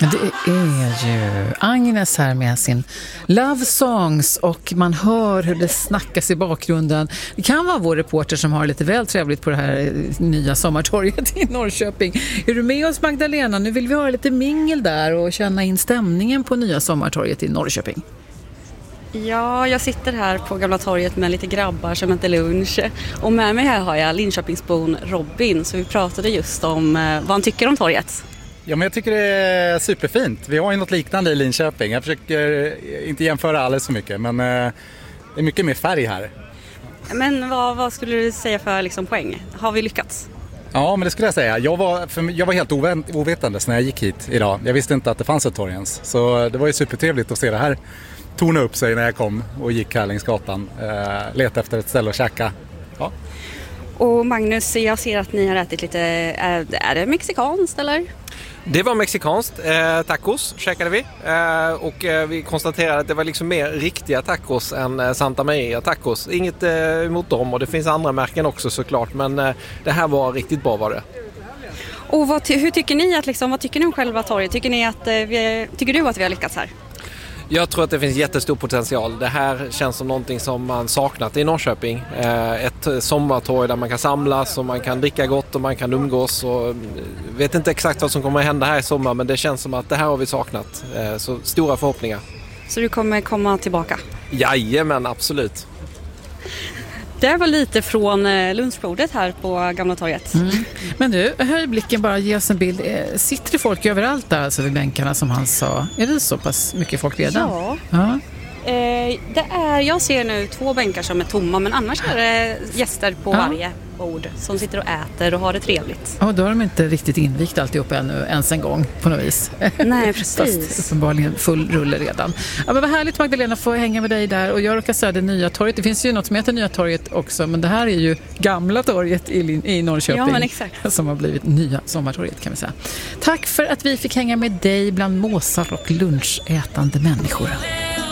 Det är ju Agnes här med sin Love Songs och man hör hur det snackas i bakgrunden. Det kan vara vår reporter som har lite väl trevligt på det här nya sommartorget i Norrköping. Är du med oss, Magdalena? Nu vill vi ha lite mingel där och känna in stämningen på nya sommartorget i Norrköping. Ja, jag sitter här på Gamla torget med lite grabbar som äter lunch. Och med mig här har jag Linköpingsbon Robin, så vi pratade just om vad han tycker om torget. Ja, men jag tycker det är superfint. Vi har ju något liknande i Linköping. Jag försöker inte jämföra alldeles så mycket, men det är mycket mer färg här. Men vad skulle du säga för liksom poäng? Har vi lyckats? Ja, men det skulle jag säga. Jag var helt ovetandes när jag gick hit idag. Jag visste inte att det fanns ett torg ens. Så det var ju supertrevligt att se det här torna upp sig när jag kom och gick här längs gatan. Leta efter ett ställe att käka. Ja. Och Magnus, jag ser att ni har ätit lite, är det mexikanskt eller? Det var mexikanskt, tacos käkade vi och vi konstaterade att det var liksom mer riktiga tacos än Santa Maria tacos. Inget emot dem, och det finns andra märken också såklart, men det här var riktigt bra var det. Och hur tycker ni att vad tycker ni om själva torget? Tycker du att vi har lyckats här? Jag tror att det finns jättestor potential. Det här känns som någonting som man saknat i Norrköping. Ett sommartorg där man kan samlas och man kan dricka gott och man kan umgås. Och vet inte exakt vad som kommer att hända här i sommar, men det känns som att det här har vi saknat. Så stora förhoppningar. Så du kommer komma tillbaka? Jajamän, absolut. Det var lite från lunchbordet här på Gamla torget. Men du, höj blicken bara, ge oss en bild. Sitter det folk överallt där alltså vid bänkarna som han sa? Är det så pass mycket folk redan? Ja. Jag ser nu 2 bänkar som är tomma, men annars är det gäster på varje bord som sitter och äter och har det trevligt. Ja, då har de inte riktigt invigt alltihop ännu ens en gång på något vis. Nej, precis. Fast uppenbarligen full rulle redan. Ja, men vad härligt, Magdalena, få hänga med dig där. Och jag råkar säga det nya torget. Det finns ju något som heter nya torget också, men det här är ju gamla torget i Norrköping. Ja, men exakt. Som har blivit nya sommartorget, kan vi säga. Tack för att vi fick hänga med dig bland måsar och lunchätande människor.